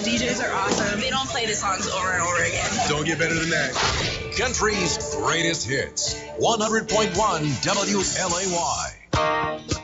DJs are awesome. They don't play the songs over and over again. Don't get better than that. Country's greatest hits. 100.1 WLAY.